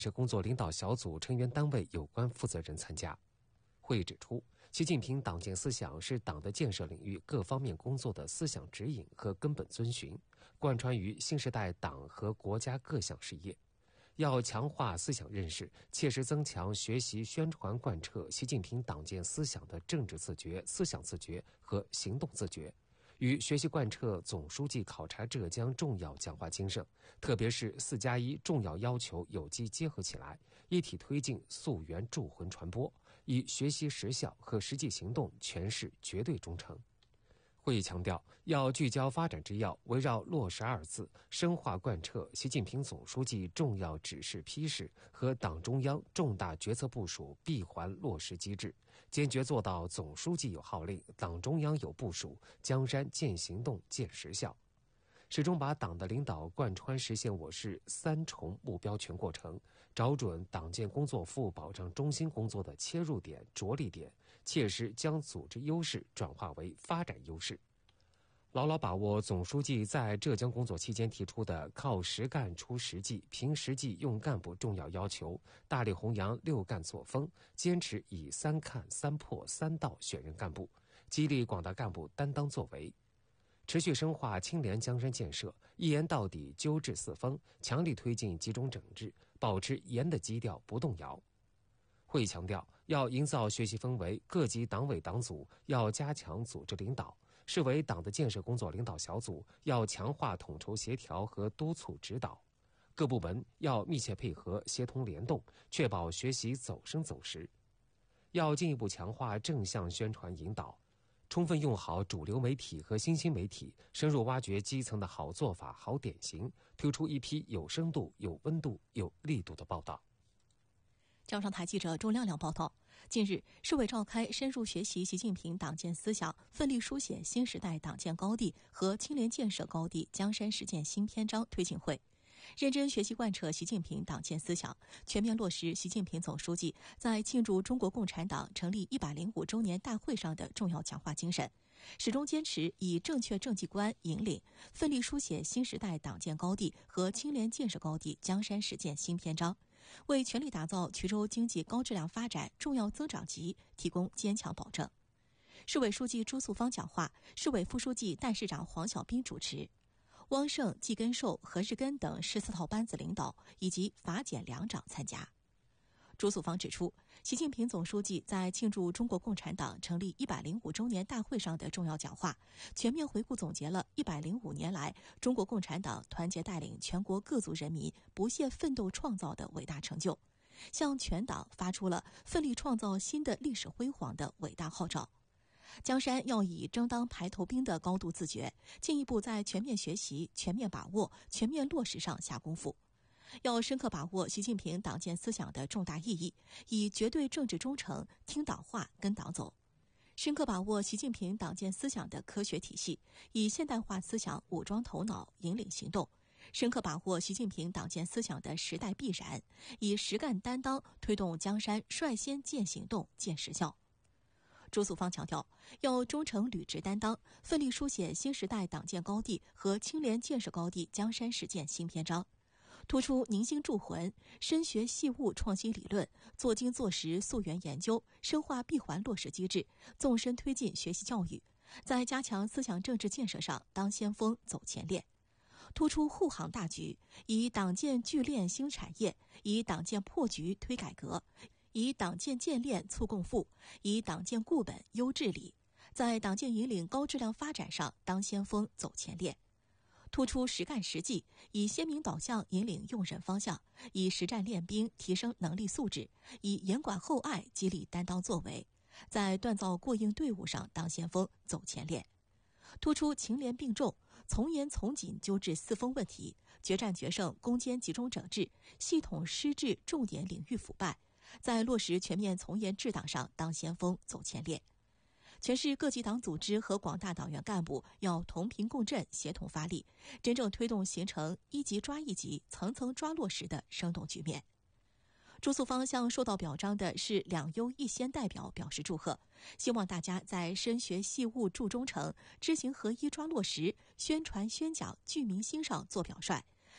是工作领导小组成员单位有关负责人参加。会议指出，习近平党建思想是党的建设领域各方面工作的思想指引和根本遵循，贯穿于新时代党和国家各项事业。要强化思想认识，切实增强学习宣传贯彻习近平党建思想的政治自觉、思想自觉和行动自觉，与学习贯彻总书记考察浙江重要讲话精神，特别是4+1重要要求有机结合起来，一体推进溯源铸魂传播，以学习实效和实际行动诠释绝对忠诚。会议强调，要聚焦发展之要，围绕落实2字，深化贯彻习近平总书记重要指示批示和党中央重大决策部署闭环落实机制，坚决做到总书记有号令，党中央有部署，江山见行动见实效。始终把党的领导贯穿实现我市3重目标全过程，找准党建工作服务保障中心工作的切入点、着力点，切实将组织优势转化为发展优势。牢牢把握总书记在浙江工作期间提出的靠实干出实际、凭实际用干部重要要求，大力弘扬6干作风，坚持以3看、3破、3到选任干部，激励广大干部担当作为。持续深化清廉江山建设，一严到底纠治四风，强力推进集中整治，保持严的基调不动摇。会议强调，要营造学习氛围，各级党委党组要加强组织领导，视为党的建设工作领导小组要强化统筹协调和督促指导，各部门要密切配合协同联动，确保学习走深走实。要进一步强化正向宣传引导，充分用好主流媒体和新兴媒体，深入挖掘基层的好做法、好典型，推出一批有深度、有温度、有力度的报道。 中央台记者周亮亮报道，近日，市委召开深入学习习近平党建思想，奋力书写新时代党建高地和清廉建设高地江山实践新篇章推进会。认真学习贯彻习近平党建思想，全面落实习近平总书记在庆祝中国共产党成立105周年大会上的重要讲话精神，始终坚持以正确政绩观引领，奋力书写新时代党建高地和清廉建设高地江山实践新篇章，为全力打造衢州经济高质量发展重要增长极提供坚强保证。市委书记朱素芳讲话，市委副书记、代市长黄小斌主持。汪胜、季根寿、何日根等14套班子领导以及法检2长参加。朱素芳指出，习近平总书记在庆祝中国共产党成立105周年大会上的重要讲话，全面回顾总结了105年来中国共产党团结带领全国各族人民不懈奋斗创造的伟大成就，向全党发出了奋力创造新的历史辉煌的伟大号召。江山要以争当排头兵的高度自觉，进一步在全面学习、全面把握、全面落实上下功夫。要深刻把握习近平党建思想的重大意义，以绝对政治忠诚听党话跟党走；深刻把握习近平党建思想的科学体系，以现代化思想武装头脑引领行动；深刻把握习近平党建思想的时代必然，以实干担当推动江山率先见行动见实效。朱素芳强调，要忠诚履职担当，奋力书写新时代党建高地和清廉建设高地江山实践新篇章，突出凝心铸魂，深学细悟创新理论，做精做实溯源研究，深化闭环落实机制，纵深推进学习教育，在加强思想政治建设上当先锋走前列，突出护航大局，以党建聚炼兴产业，以党建破局推改革，以党建建炼促共富，以党建固本优治理，在党建引领高质量发展上当先锋走前列，突出实干实际，以鲜明导向引领用人方向，以实战练兵提升能力素质，以严管厚爱激励担当作为，在锻造过硬队伍上当先锋走前列，突出勤廉并重，从严从紧纠治四风问题，决战决胜攻坚集中整治，系统施治重点领域腐败，在落实全面从严治党上当先锋走前列。全市各级党组织和广大党员干部要同频共振，协同发力，真正推动形成一级抓一级、层层抓落实的生动局面。朱素芳向受到表彰的是2优1先代表表示祝贺，希望大家在深学细悟注忠诚、知行合一抓落实、宣传宣讲聚民心上做表率，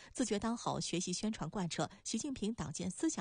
自觉当好学习宣传贯彻习近平党建思想